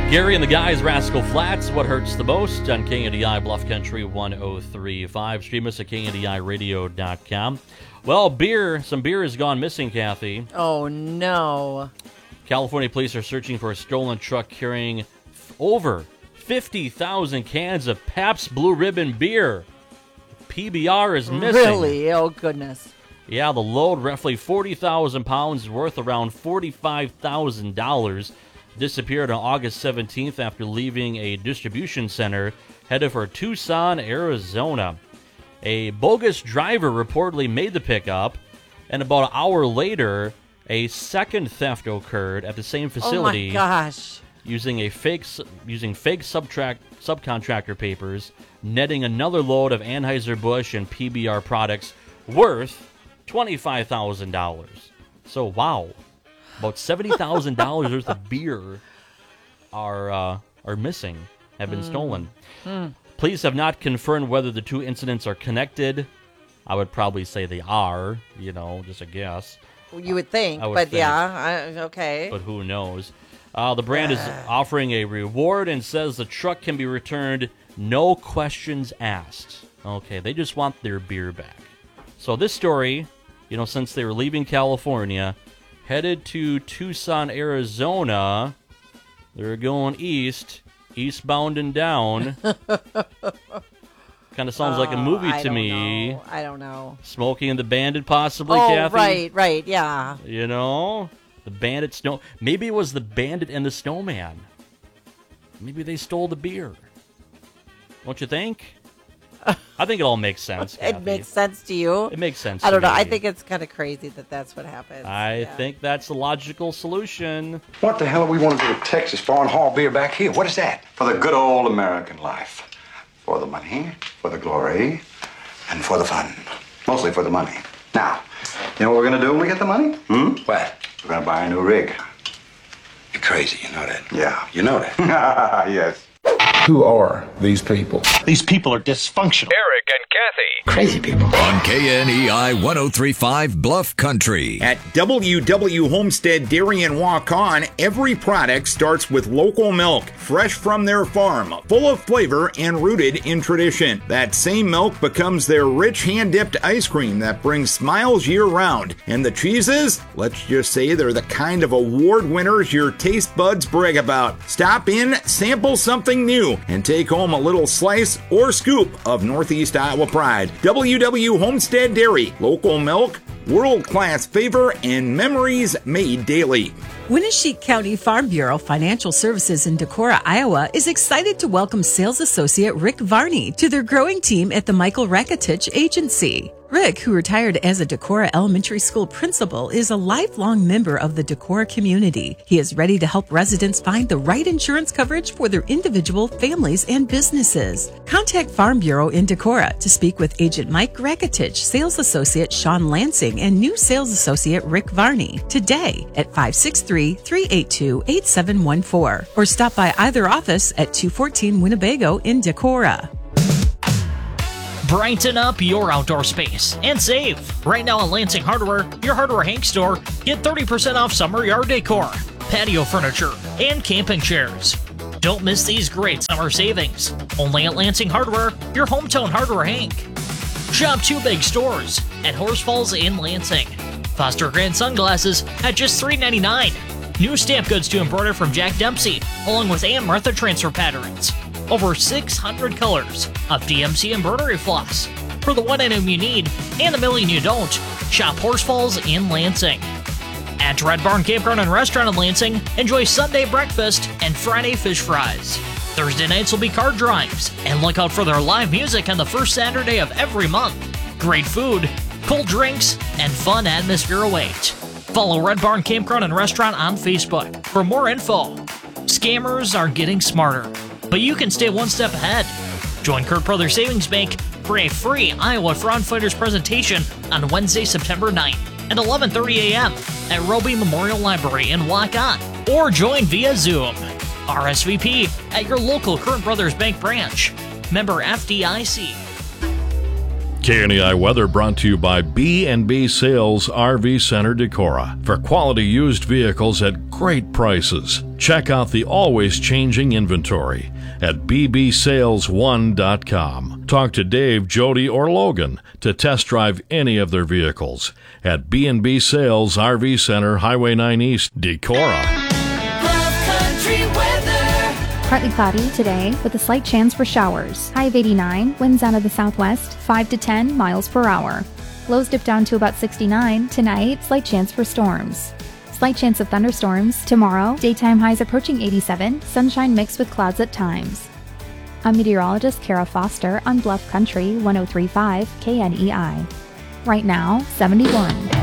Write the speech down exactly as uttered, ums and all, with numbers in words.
Gary and the Guys, Rascal Flatts, What Hurts the Most on K N D I Bluff Country one oh three point five. Stream us at K N D I radio dot com. Well, beer, some beer has gone missing, Kathy. Oh, no. California police are searching for a stolen truck carrying f- over fifty thousand cans of Pabst Blue Ribbon beer. P B R is missing. Really? Oh, goodness. Yeah, the load, roughly forty thousand pounds, worth around forty-five thousand dollars, disappeared on August seventeenth after leaving a distribution center headed for Tucson, Arizona. A bogus driver reportedly made the pickup, and about an hour later, a second theft occurred at the same facility. Oh, my gosh. Using a fake, using fake subtract, subcontractor papers, netting another load of Anheuser-Busch and P B R products worth twenty-five thousand dollars. So, wow. About seventy thousand dollars worth of beer are uh, are missing, have been mm. stolen. Mm. Police have not confirmed whether the two incidents are connected. I would probably say they are, you know, just a guess. Well, you would think, would but think, yeah, I, okay. But who knows? Uh, the brand is offering a reward and says the truck can be returned, no questions asked. Okay, they just want their beer back. So this story, you know, since they were leaving California, headed to Tucson, Arizona. They're going east, eastbound and down. Kind of sounds oh, like a movie I to me. Know. I don't know. Smokey and the Bandit, possibly, oh, Kathy? right, right, yeah. You know? The Bandit Snow... Maybe it was the Bandit and the Snowman. Maybe they stole the beer. Don't you think? I think it all makes sense, Kathy. It makes sense to you? It makes sense I don't to know. me. I think it's kind of crazy that that's what happens. I yeah. think that's the logical solution. What the hell are we want to go to Texas for and haul beer back here? What is that? For the good old American life. For the money, for the glory, and for the fun. Mostly for the money. Now, you know what we're going to do when we get the money? Hmm? What? We're going to buy a new rig. You're crazy, you know that? Yeah. You know that? Yes. Who are these people? These people are dysfunctional. Eric and Kathy. Crazy people. On K N E I one oh three point five Bluff Country. At W W Homestead Dairy and Walk-On, every product starts with local milk, fresh from their farm, full of flavor and rooted in tradition. That same milk becomes their rich hand-dipped ice cream that brings smiles year-round. And the cheeses? Let's just say they're the kind of award winners your taste buds brag about. Stop in, sample something new, and take home a little slice or scoop of Northeast Iowa pride. W W Homestead Dairy, local milk, world-class flavor, and memories made daily. Winneshiek County Farm Bureau Financial Services in Decorah, Iowa is excited to welcome sales associate Rick Varney to their growing team at the Michael Rakitich Agency. Rick, who retired as a Decorah Elementary School principal, is a lifelong member of the Decorah community. He is ready to help residents find the right insurance coverage for their individual, families, and businesses. Contact Farm Bureau in Decorah to speak with Agent Mike Rakitich, Sales Associate Sean Lansing, and new Sales Associate Rick Varney today at five six three, three eight two, eight seven one four or stop by either office at two fourteen Winnebago in Decorah. Brighten up your outdoor space and save. Right now at Lansing Hardware, your Hardware Hank store, get thirty percent off summer yard decor, patio furniture, and camping chairs. Don't miss these great summer savings. Only at Lansing Hardware, your hometown Hardware Hank. Shop two big stores at Horse Falls and Lansing. Foster Grand sunglasses at just three ninety-nine. New stamp goods to embroider from Jack Dempsey, along with Aunt Martha transfer patterns. Over six hundred colors of D M C embroidery floss. For the one item you need and the million you don't, shop Horse Falls in Lansing. At Red Barn Campground and Restaurant in Lansing, enjoy Sunday breakfast and Friday fish fries. Thursday nights will be card drawings, and look out for their live music on the first Saturday of every month. Great food, cold drinks, and fun atmosphere await. Follow Red Barn Campground and Restaurant on Facebook for more info. Scammers are getting smarter, but you can stay one step ahead. Join Kurt Brothers Savings Bank for a free Iowa Fraud Fighters presentation on Wednesday, September ninth at eleven thirty a.m. at Roby Memorial Library in Waukon, or join via Zoom. R S V P at your local Kurt Brothers Bank branch. Member F D I C. K N E I weather brought to you by B and B Sales R V Center Decorah. For quality used vehicles at great prices, check out the always changing inventory at b b sales one dot com. Talk to Dave, Jody, or Logan to test drive any of their vehicles at B and B Sales R V Center, Highway nine East, Decorah. Partly cloudy today with a slight chance for showers. High of eighty-nine, winds out of the southwest, five to ten miles per hour. Lows dip down to about sixty-nine. Tonight, slight chance for storms. Slight chance of thunderstorms. Tomorrow, daytime highs approaching eighty-seven, sunshine mixed with clouds at times. I'm meteorologist Kara Foster on Bluff Country one oh three point five K N E I. Right now, seventy-one.